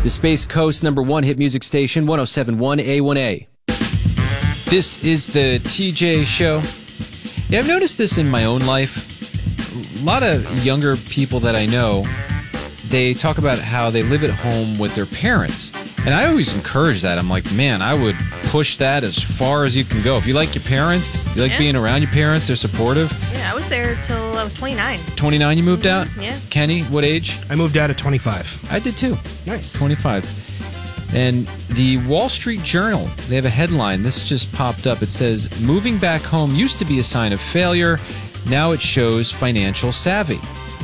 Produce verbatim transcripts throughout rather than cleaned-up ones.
the Space Coast number one hit music station, one oh seven point one A one A. This is the T J Show. Yeah, I've noticed this in my own life. A lot of younger people that I know, they talk about how they live at home with their parents. And I always encourage that. I'm like, man, I would push that as far as you can go. If you like your parents, you like yeah. being around your parents, they're supportive. Yeah, I was there till I was twenty-nine. twenty-nine you moved Mm-hmm. out? Yeah. Kenny, what age? I moved out at twenty-five. I did too. Nice. twenty-five. And the Wall Street Journal, they have a headline. This just popped up. It says, moving back home used to be a sign of failure. Now it shows financial savvy.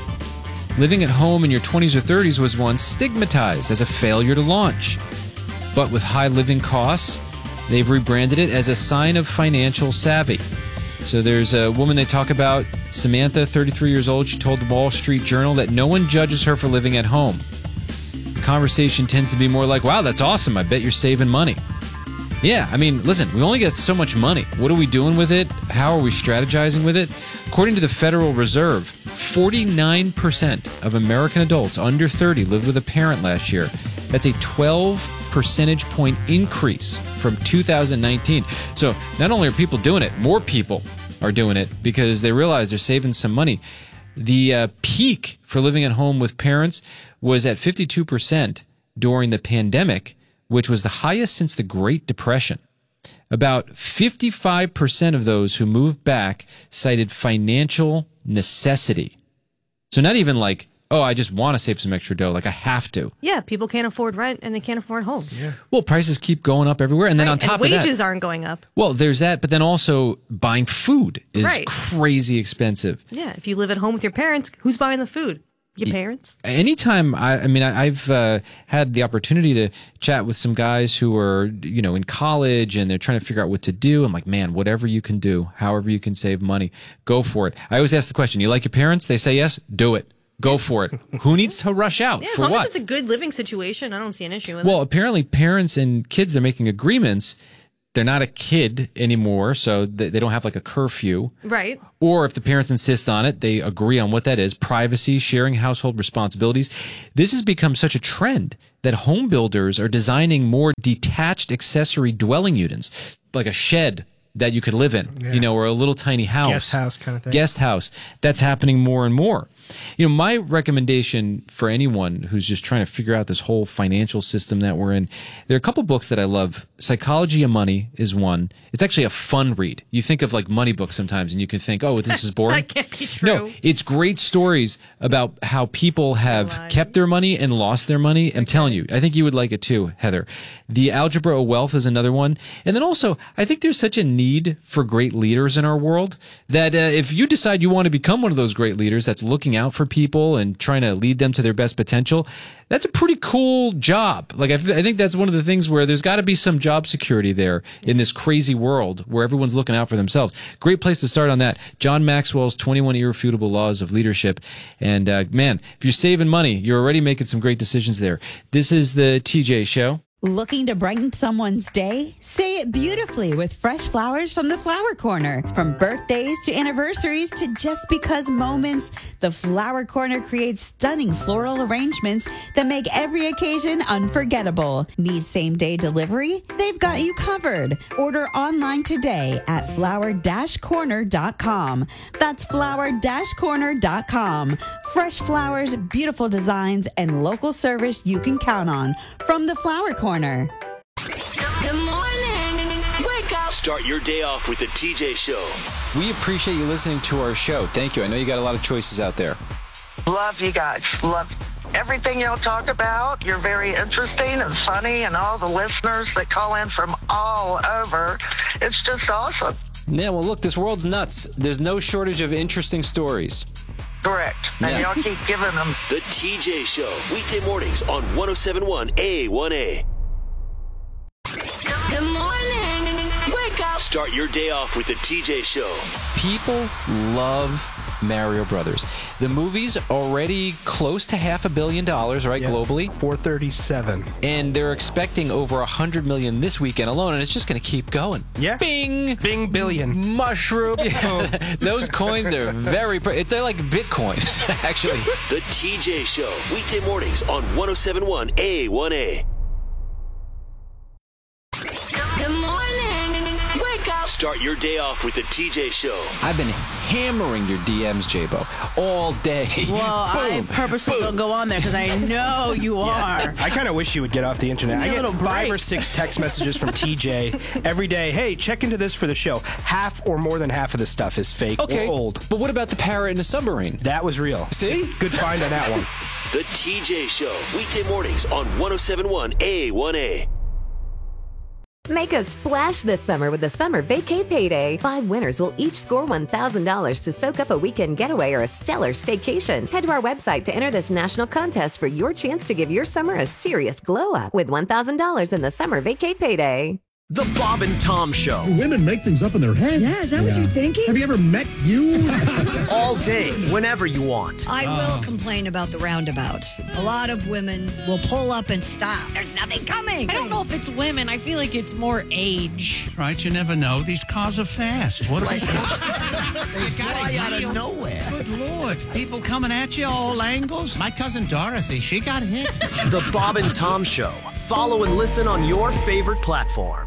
Living at home in your twenties or thirties was once stigmatized as a failure to launch. But with high living costs, they've rebranded it as a sign of financial savvy. So there's a woman they talk about, Samantha, thirty-three years old. She told the Wall Street Journal that no one judges her for living at home. The conversation tends to be more like, wow, that's awesome. I bet you're saving money. Yeah, I mean, listen, we only get so much money. What are we doing with it? How are we strategizing with it? According to the Federal Reserve, forty-nine percent of American adults under thirty lived with a parent last year. That's a twelve percentage point increase from two thousand nineteen. So not only are people doing it, more people are doing it because they realize they're saving some money. The uh, peak for living at home with parents was at fifty-two percent during the pandemic, which was the highest since the Great Depression. About fifty-five percent of those who moved back cited financial necessity. So not even like, oh, I just want to save some extra dough, like I have to. Yeah, people can't afford rent and they can't afford homes. Yeah. Well, prices keep going up everywhere. And then Right, on top and of that, wages aren't going up. well, there's that, but then also buying food is Right. crazy expensive. Yeah, if you live at home with your parents, who's buying the food? Your parents? Anytime, I, I mean, I, I've uh, had the opportunity to chat with some guys who are, you know, in college and they're trying to figure out what to do. I'm like, man, whatever you can do, however you can save money, go for it. I always ask the question, you like your parents? They say yes, do it. Go for it. Who needs to rush out? Yeah, as for long what? as it's a good living situation, I don't see an issue with Well, it. apparently parents and kids, they're making agreements. They're not a kid anymore, so they they don't have like a curfew. Right. Or if the parents insist on it, they agree on what that is. Privacy, sharing household responsibilities. This has become such a trend that home builders are designing more detached accessory dwelling units, like a shed that you could live in, Yeah. you know, or a little tiny house. Guest house kind of thing. Guest house. That's happening more and more. You know, my recommendation for anyone who's just trying to figure out this whole financial system that we're in, there are a couple books that I love. Psychology of Money is one. It's actually a fun read. You think of like money books sometimes and you can think, oh, this is boring. That can't be true. No, it's great stories about how people have Lying. kept their money and lost their money. I'm telling you, I think you would like it too, Heather. The Algebra of Wealth is another one. And then also, I think there's such a need for great leaders in our world that uh, if you decide you want to become one of those great leaders that's looking out for people and trying to lead them to their best potential, that's a pretty cool job. Like, I, th- I think that's one of the things where there's got to be some job security there in this crazy world where everyone's looking out for themselves. Great place to start on that. John Maxwell's twenty-one Irrefutable Laws of Leadership. And, uh, man, if you're saving money, you're already making some great decisions there. This is the T J Show. Looking to brighten someone's day? Say it beautifully with fresh flowers from the Flower Corner. From birthdays to anniversaries to just because moments, the Flower Corner creates stunning floral arrangements that make every occasion unforgettable. Need same-day delivery? They've got you covered. Order online today at flower dash corner dot com. That's flower dash corner dot com. Fresh flowers, beautiful designs, and local service you can count on from the Flower Corner. Good morning. Wake up. Start your day off with the T J Show. We appreciate you listening to our show. Thank you. I know you got a lot of choices out there. Love you guys. Love everything y'all talk about. You're very interesting and funny, and all the listeners that call in from all over. It's just awesome. Yeah, well, look, this world's nuts. There's no shortage of interesting stories. Correct. And Yeah. y'all keep giving them. The T J Show. Weekday mornings on one oh seven point one A one A. Good morning. Wake up. Start your day off with the T J Show. People love Mario Brothers. The movie's already close to half a billion dollars, right, Yeah. globally? four thirty-seven. And they're expecting over one hundred million this weekend alone, and it's just going to keep going. Yeah. Bing! Bing billion. Mushroom. Those coins are very, pre- they're like Bitcoin, actually. The T J Show, weekday mornings on one oh seven point one A one A. Good morning. Wake up. Start your day off with the T J Show. I've been hammering your D Ms, J-Bo, all day. Well, I purposely don't go on there because I know you are. I kind of wish you would get off the internet. Give me I a get little five break. or six text messages from T J every day. Hey, check into this for the show. Half or more than half of the stuff is fake Okay, or old. but what about the parrot in the submarine? That was real. See? Good find on that one. The T J Show, weekday mornings on one oh seven point one A one A. Make a splash this summer with the Summer Vacay Payday. Five winners will each score one thousand dollars to soak up a weekend getaway or a stellar staycation. Head to our website to enter this national contest for your chance to give your summer a serious glow up with one thousand dollars in the Summer Vacay Payday. The Bob and Tom Show. Women make things up in their head. Yeah, is that what you're thinking? Have you ever met you? All day, whenever you want. I will complain about the roundabouts. A lot of women will pull up and stop. There's nothing coming. I don't know if it's women. I feel like it's more age. Right, you never know. These cars are fast. What They fly out of nowhere. Good Lord. People coming at you all angles. My cousin Dorothy, she got hit. The Bob and Tom Show. Follow and listen on your favorite platform.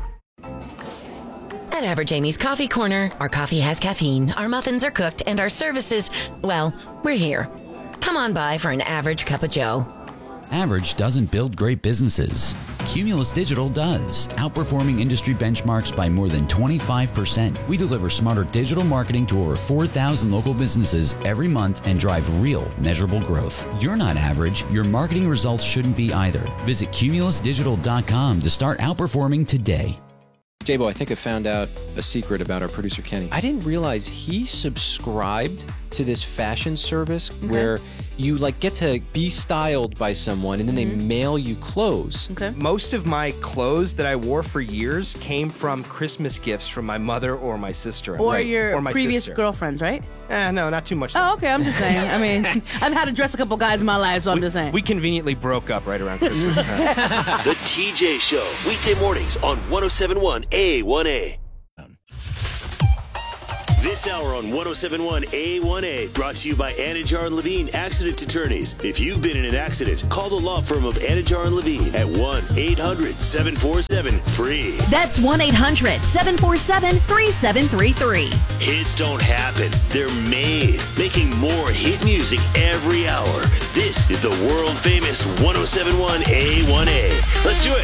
At Average Amy's Coffee Corner, our coffee has caffeine, our muffins are cooked, and our services, well, we're here. Come on by for an average cup of joe. Average doesn't build great businesses. Cumulus Digital does, outperforming industry benchmarks by more than twenty-five percent. We deliver smarter digital marketing to over four thousand local businesses every month and drive real, measurable growth. You're not average. Your marketing results shouldn't be either. Visit cumulus digital dot com to start outperforming today. J-Bo, I think I found out a secret about our producer, Kenny. I didn't realize he subscribed to this fashion service okay. where you like get to be styled by someone and then mm-hmm. they mail you clothes. Okay. Most of my clothes that I wore for years came from Christmas gifts from my mother or my sister. Or right. your or my previous sister. girlfriends, right? Eh, no, not too much. Oh, okay, I'm just saying. I mean, I've had to dress a couple guys in my life, so I'm we, just saying. We conveniently broke up right around Christmas time. The T J Show, weekday mornings on one oh seven point one A one A. This hour on one oh seven point one A one A, brought to you by Anajar and Levine Accident Attorneys. If you've been in an accident, call the law firm of Anajar and Levine at one eight hundred seven four seven free. That's one eight hundred seven four seven three seven three three. Hits don't happen, they're made. Making more hit music every hour. This is the world famous one oh seven point one A one A. Let's do it.